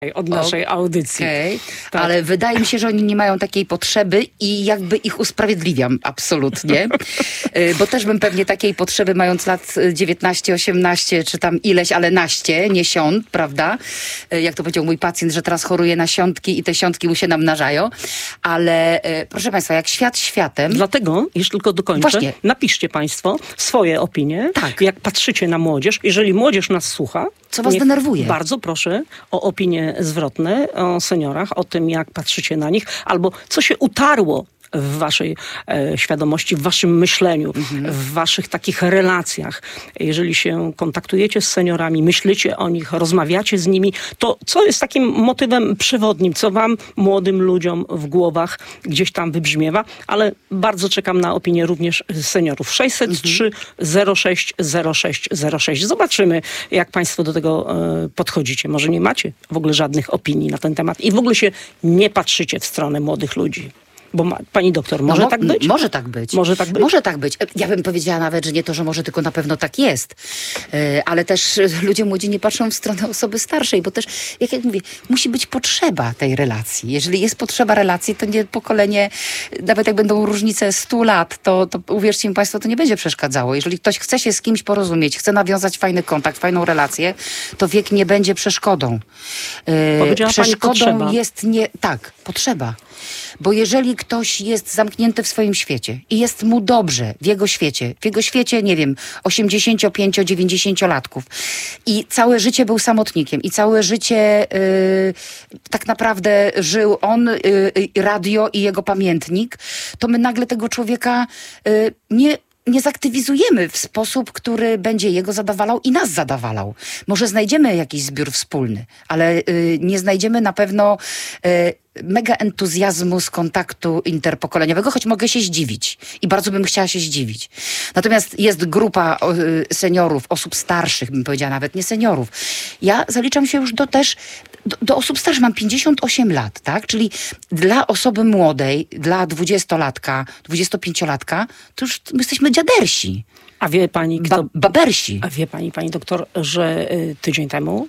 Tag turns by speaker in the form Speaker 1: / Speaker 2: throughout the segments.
Speaker 1: od naszej audycji.
Speaker 2: Tak. Ale wydaje mi się, że oni nie mają takiej potrzeby i jakby ich usprawiedliwiam absolutnie. Bo też bym pewnie takiej potrzeby, mając lat 19, 18, czy tam ileś, ale naście, nie siąt, prawda? Jak to powiedział mój pacjent, że teraz choruje na siątki i te siątki mu się namnażają. Ale proszę państwa, jak świat światem...
Speaker 1: Dlatego, jeśli tylko dokończę,
Speaker 2: właśnie,
Speaker 1: napiszcie państwo swoje opinie, jak patrzycie na młodzież. Jeżeli młodzież nas słucha,
Speaker 2: co was denerwuje?
Speaker 1: Bardzo proszę o opinie zwrotne o seniorach, o tym, jak patrzycie na nich, albo co się utarło w waszej świadomości, w waszym myśleniu, w waszych takich relacjach. Jeżeli się kontaktujecie z seniorami, myślicie o nich, rozmawiacie z nimi, to co jest takim motywem przewodnim, co wam, młodym ludziom w głowach gdzieś tam wybrzmiewa, ale bardzo czekam na opinię również seniorów. 603 06 06 06. Zobaczymy, jak państwo do tego podchodzicie. Może nie macie w ogóle żadnych opinii na ten temat i w ogóle się nie patrzycie w stronę młodych ludzi. Bo pani doktor, może tak być?
Speaker 2: Może tak być.
Speaker 1: Może tak być?
Speaker 2: Może tak być. Ja bym powiedziała nawet, że nie to, że może, tylko na pewno tak jest. Ale też ludzie młodzi nie patrzą w stronę osoby starszej, bo też, jak mówię, musi być potrzeba tej relacji. Jeżeli jest potrzeba relacji, to nie pokolenie, nawet jak będą różnice 100 lat, to uwierzcie mi państwo, to nie będzie przeszkadzało. Jeżeli ktoś chce się z kimś porozumieć, chce nawiązać fajny kontakt, fajną relację, to wiek nie będzie przeszkodą.
Speaker 1: Powiedziała
Speaker 2: Przeszkodą
Speaker 1: pani potrzeba.
Speaker 2: jest potrzeba. Bo jeżeli ktoś jest zamknięty w swoim świecie i jest mu dobrze w jego świecie, nie wiem, 85-90-latków i całe życie był samotnikiem i całe życie tak naprawdę żył on, radio i jego pamiętnik, to my nagle tego człowieka nie zaktywizujemy w sposób, który będzie jego zadowalał i nas zadowalał. Może znajdziemy jakiś zbiór wspólny, ale nie znajdziemy na pewno mega entuzjazmu z kontaktu interpokoleniowego, choć mogę się zdziwić. I bardzo bym chciała się zdziwić. Natomiast jest grupa seniorów, osób starszych, bym powiedziała nawet nie seniorów. Ja zaliczam się już do osób starszych. Mam 58 lat, tak? Czyli dla osoby młodej, dla 20-latka, 25-latka, to już my jesteśmy dziadersi.
Speaker 1: A wie pani,
Speaker 2: babersi.
Speaker 1: A wie pani doktor, że tydzień temu,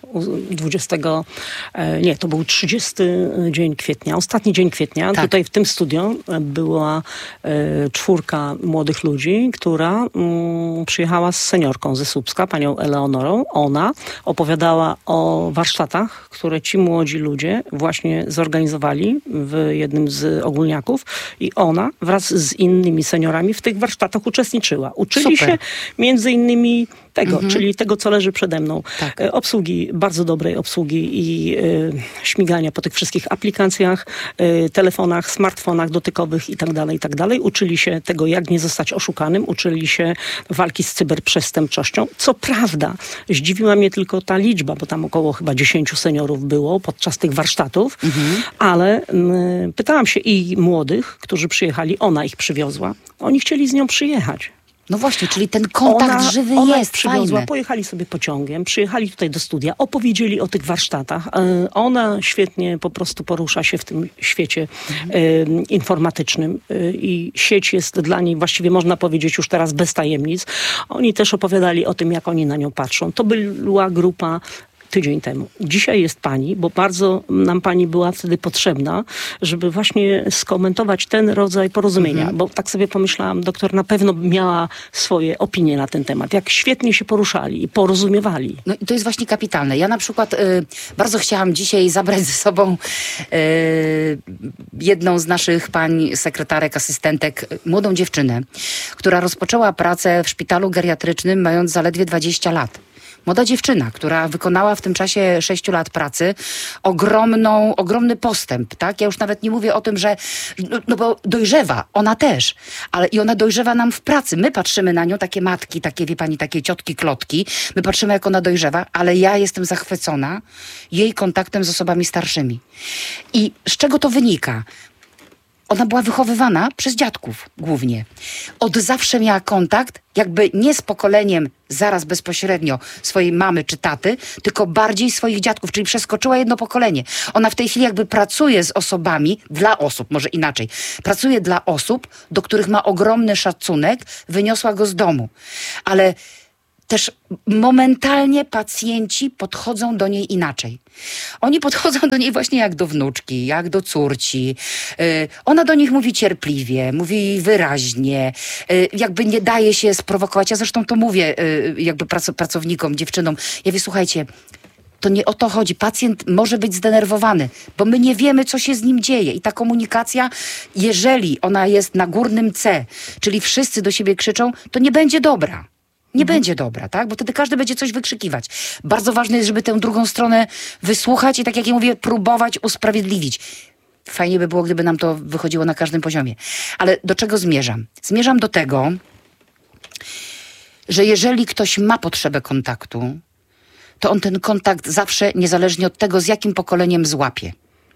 Speaker 1: 30 dzień kwietnia, ostatni dzień kwietnia, tutaj w tym studio była 4 młodych ludzi, która przyjechała z seniorką ze Słupska, panią Eleonorą. Ona opowiadała o warsztatach, które ci młodzi ludzie właśnie zorganizowali w jednym z ogólniaków i ona wraz z innymi seniorami w tych warsztatach uczestniczyła. Uczyli się między innymi tego, czyli tego, co leży przede mną. Obsługi, bardzo dobrej obsługi i śmigania po tych wszystkich aplikacjach, telefonach, smartfonach dotykowych i tak dalej. Uczyli się tego, jak nie zostać oszukanym, uczyli się walki z cyberprzestępczością. Co prawda, zdziwiła mnie tylko ta liczba, bo tam około chyba 10 seniorów było podczas tych warsztatów, ale pytałam się i młodych, którzy przyjechali, ona ich przywiozła. Oni chcieli z nią przyjechać.
Speaker 2: No właśnie, czyli ten kontakt żywy jest fajny.
Speaker 1: Pojechali sobie pociągiem, przyjechali tutaj do studia, opowiedzieli o tych warsztatach. Ona świetnie po prostu porusza się w tym świecie informatycznym i sieć jest dla niej właściwie, można powiedzieć, już teraz bez tajemnic. Oni też opowiadali o tym, jak oni na nią patrzą. To była grupa tydzień temu. Dzisiaj jest pani, bo bardzo nam pani była wtedy potrzebna, żeby właśnie skomentować ten rodzaj porozumienia. Bo tak sobie pomyślałam, doktor na pewno miała swoje opinie na ten temat. Jak świetnie się poruszali i porozumiewali.
Speaker 2: No i to jest właśnie kapitalne. Ja na przykład bardzo chciałam dzisiaj zabrać ze sobą jedną z naszych pań sekretarek, asystentek, młodą dziewczynę, która rozpoczęła pracę w szpitalu geriatrycznym mając zaledwie 20 lat. Młoda dziewczyna, która wykonała w tym czasie 6 lat pracy ogromny postęp, tak? Ja już nawet nie mówię o tym, że, no bo dojrzewa, ona też, ale i ona dojrzewa nam w pracy. My patrzymy na nią, takie matki, takie, wie pani, takie ciotki, klotki, my patrzymy, jak ona dojrzewa, ale ja jestem zachwycona jej kontaktem z osobami starszymi. I z czego to wynika? Ona była wychowywana przez dziadków głównie. Od zawsze miała kontakt, jakby nie z pokoleniem zaraz bezpośrednio swojej mamy czy taty, tylko bardziej swoich dziadków, czyli przeskoczyła jedno pokolenie. Ona w tej chwili jakby pracuje z osobami, dla osób, może inaczej, pracuje dla osób, do których ma ogromny szacunek, wyniosła go z domu. Ale też momentalnie pacjenci podchodzą do niej inaczej. Oni podchodzą do niej właśnie jak do wnuczki, jak do córci. Ona do nich mówi cierpliwie, mówi wyraźnie, jakby nie daje się sprowokować. Ja zresztą to mówię jakby pracownikom, dziewczynom. Ja mówię, słuchajcie, to nie o to chodzi. Pacjent może być zdenerwowany, bo my nie wiemy, co się z nim dzieje. I ta komunikacja, jeżeli ona jest na górnym C, czyli wszyscy do siebie krzyczą, to nie będzie dobra. Nie będzie dobra, tak? Bo wtedy każdy będzie coś wykrzykiwać. Bardzo ważne jest, żeby tę drugą stronę wysłuchać i tak jak ja mówię, próbować usprawiedliwić. Fajnie by było, gdyby nam to wychodziło na każdym poziomie. Ale do czego zmierzam? Zmierzam do tego, że jeżeli ktoś ma potrzebę kontaktu, to on ten kontakt zawsze, niezależnie od tego, z jakim pokoleniem złapie.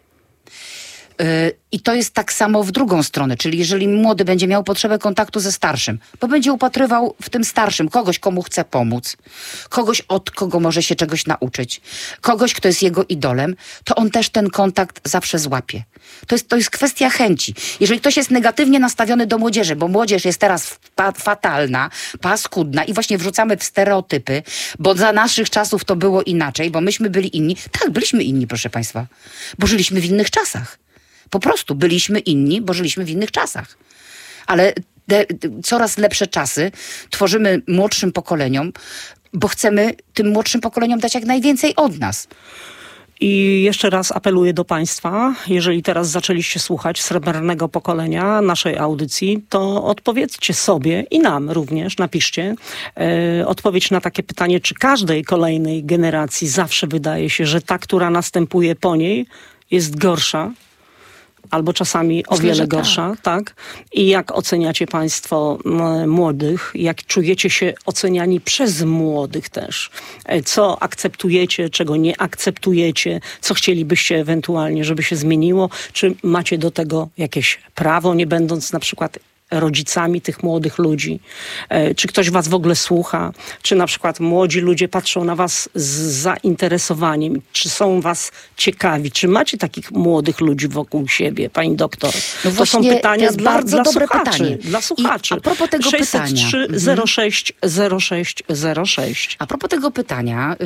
Speaker 2: I to jest tak samo w drugą stronę, czyli jeżeli młody będzie miał potrzebę kontaktu ze starszym, bo będzie upatrywał w tym starszym kogoś, komu chce pomóc, kogoś, od kogo może się czegoś nauczyć, kogoś, kto jest jego idolem, to on też ten kontakt zawsze złapie. To jest kwestia chęci. Jeżeli ktoś jest negatywnie nastawiony do młodzieży, bo młodzież jest teraz fatalna, paskudna i właśnie wrzucamy w stereotypy, bo za naszych czasów to było inaczej, bo myśmy byli inni. Tak, byliśmy inni, proszę państwa, bo żyliśmy w innych czasach. Po prostu byliśmy inni, bo żyliśmy w innych czasach. Ale coraz lepsze czasy tworzymy młodszym pokoleniom, bo chcemy tym młodszym pokoleniom dać jak najwięcej od nas.
Speaker 1: I jeszcze raz apeluję do Państwa, jeżeli teraz zaczęliście słuchać srebrnego pokolenia naszej audycji, to odpowiedzcie sobie i nam również, napiszcie odpowiedź na takie pytanie, czy każdej kolejnej generacji zawsze wydaje się, że ta, która następuje po niej, jest gorsza, albo czasami o wiele gorsza, tak? I jak oceniacie Państwo młodych? Jak czujecie się oceniani przez młodych też? Co akceptujecie, czego nie akceptujecie? Co chcielibyście ewentualnie, żeby się zmieniło? Czy macie do tego jakieś prawo, nie będąc na przykład rodzicami tych młodych ludzi? Czy ktoś was w ogóle słucha? Czy na przykład młodzi ludzie patrzą na was z zainteresowaniem? Czy są was ciekawi? Czy macie takich młodych ludzi wokół siebie, pani doktor?
Speaker 2: No
Speaker 1: to są pytania
Speaker 2: to bardzo dobre
Speaker 1: słuchaczy,
Speaker 2: pytanie.
Speaker 1: Dla słuchaczy.
Speaker 2: I a propos tego
Speaker 1: 603
Speaker 2: pytania.
Speaker 1: 06 06 06.
Speaker 2: A propos tego pytania...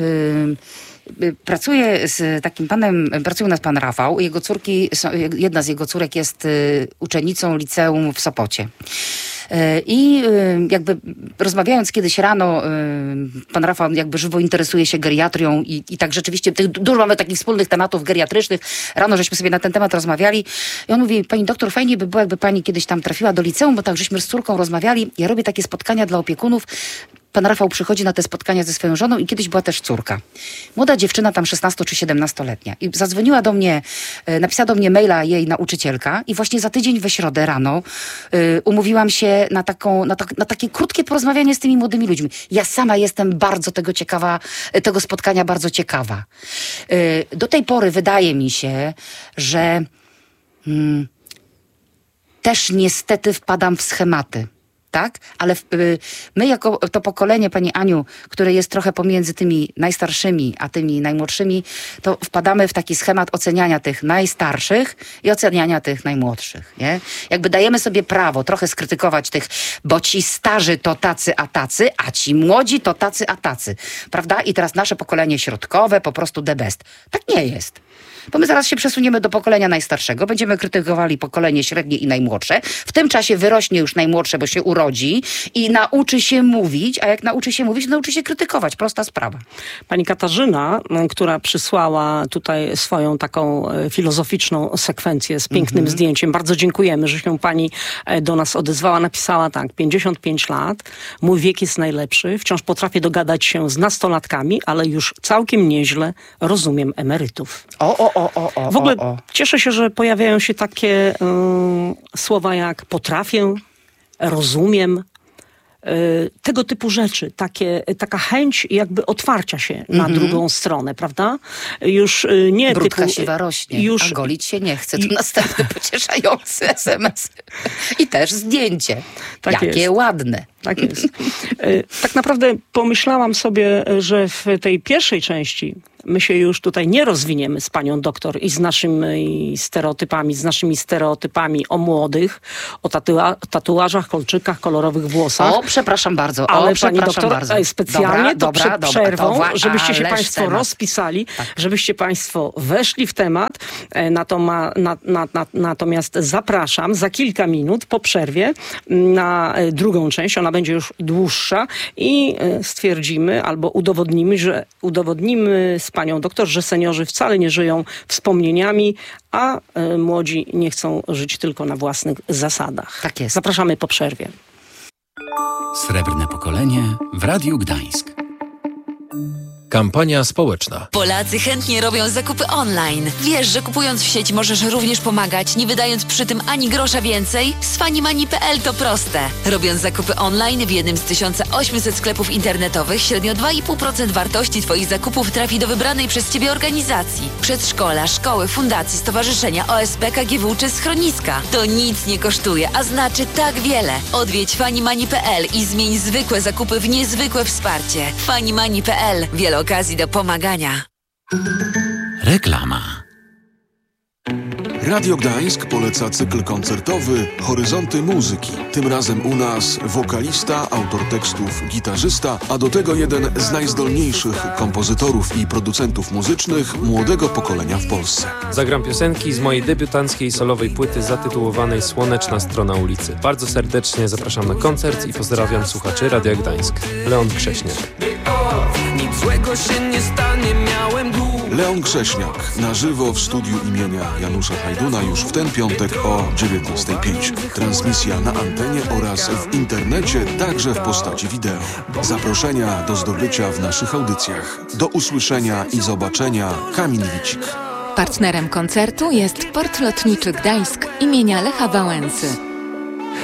Speaker 2: Pracuję z takim panem, pracuje u nas pan Rafał. Jego córki, jedna z jego córek jest uczennicą liceum w Sopocie. I jakby rozmawiając kiedyś rano, pan Rafał jakby żywo interesuje się geriatrią i tak rzeczywiście dużo mamy takich wspólnych tematów geriatrycznych. Rano żeśmy sobie na ten temat rozmawiali i on mówi, pani doktor, fajnie by było, jakby pani kiedyś tam trafiła do liceum, bo tak żeśmy z córką rozmawiali. Ja robię takie spotkania dla opiekunów. Pan Rafał przychodzi na te spotkania ze swoją żoną i kiedyś była też córka. Młoda dziewczyna, tam 16 czy 17-letnia. I zadzwoniła do mnie, napisała do mnie maila jej nauczycielka i właśnie za tydzień we środę rano umówiłam się na takie krótkie porozmawianie z tymi młodymi ludźmi. Ja sama jestem bardzo tego spotkania bardzo ciekawa. Do tej pory wydaje mi się, że też niestety wpadam w schematy. Tak? Ale my jako to pokolenie, pani Aniu, które jest trochę pomiędzy tymi najstarszymi, a tymi najmłodszymi, to wpadamy w taki schemat oceniania tych najstarszych i oceniania tych najmłodszych. Nie? Jakby dajemy sobie prawo trochę skrytykować tych, bo ci starzy to tacy, a ci młodzi to tacy, a tacy. Prawda? I teraz nasze pokolenie środkowe po prostu the best. Tak nie jest. Bo my zaraz się przesuniemy do pokolenia najstarszego, będziemy krytykowali pokolenie średnie i najmłodsze. W tym czasie wyrośnie już najmłodsze, bo się urodzi i nauczy się mówić, a jak nauczy się mówić, nauczy się krytykować. Prosta sprawa.
Speaker 1: Pani Katarzyna, która przysłała tutaj swoją taką filozoficzną sekwencję z pięknym zdjęciem. Bardzo dziękujemy, że się pani do nas odezwała. Napisała tak, 55 lat, mój wiek jest najlepszy, wciąż potrafię dogadać się z nastolatkami, ale już całkiem nieźle rozumiem emerytów. W ogóle cieszę się, że pojawiają się takie słowa jak potrafię, rozumiem, tego typu rzeczy, taka chęć jakby otwarcia się na drugą stronę, prawda? Już nie
Speaker 2: brudka
Speaker 1: typu...
Speaker 2: siwa rośnie, a golić się nie chce. To następny pocieszający SMS. I też zdjęcie.
Speaker 1: Tak
Speaker 2: jakie
Speaker 1: jest.
Speaker 2: Ładne.
Speaker 1: Tak jest. Tak naprawdę pomyślałam sobie, że w tej pierwszej części my się już tutaj nie rozwiniemy z panią doktor i z naszymi stereotypami o młodych, o tatuażach, kolczykach, kolorowych włosach.
Speaker 2: O, przepraszam bardzo.
Speaker 1: Ale
Speaker 2: przepraszam
Speaker 1: pani doktor
Speaker 2: bardzo.
Speaker 1: specjalnie przed przerwą, żebyście się państwo
Speaker 2: temat.
Speaker 1: rozpisali,
Speaker 2: Tak.
Speaker 1: żebyście państwo weszli w temat. Natomiast zapraszam za kilka minut po przerwie na drugą część. Ona będzie już dłuższa i stwierdzimy albo udowodnimy z panią doktor, że seniorzy wcale nie żyją wspomnieniami, a młodzi nie chcą żyć tylko na własnych zasadach.
Speaker 2: Tak jest.
Speaker 1: Zapraszamy po przerwie.
Speaker 3: Srebrne pokolenie w Radiu Gdańsk.
Speaker 4: Kampania społeczna.
Speaker 5: Polacy chętnie robią zakupy online. Wiesz, że kupując w sieci możesz również pomagać, nie wydając przy tym ani grosza więcej? Z Funnymoney.pl to proste. Robiąc zakupy online w jednym z 1800 sklepów internetowych, średnio 2,5% wartości Twoich zakupów trafi do wybranej przez Ciebie organizacji. Przedszkola, szkoły, fundacje, stowarzyszenia, OSP, KGW czy schroniska. To nic nie kosztuje, a znaczy tak wiele. Odwiedź Funnymoney.pl i zmień zwykłe zakupy w niezwykłe wsparcie. Funnymoney.pl. Wiele okazji do pomagania.
Speaker 3: Reklama.
Speaker 6: Radio Gdańsk poleca cykl koncertowy Horyzonty Muzyki. Tym razem u nas wokalista, autor tekstów, gitarzysta, a do tego jeden z najzdolniejszych kompozytorów i producentów muzycznych młodego pokolenia w Polsce.
Speaker 4: Zagram piosenki z mojej debiutanckiej solowej płyty zatytułowanej Słoneczna strona ulicy. Bardzo serdecznie zapraszam na koncert i pozdrawiam słuchaczy Radia Gdańsk. Leon Krześniak.
Speaker 7: Nic złego się nie stanie, miałem dług.
Speaker 6: Leon Krześniak na żywo w studiu imienia Janusza Hajduna już w ten piątek o 19:05. Transmisja na antenie oraz w internecie, także w postaci wideo. Zaproszenia do zdobycia w naszych audycjach. Do usłyszenia i zobaczenia. Kamil Wicik.
Speaker 8: Partnerem koncertu jest Port Lotniczy Gdańsk imienia Lecha Wałęsy.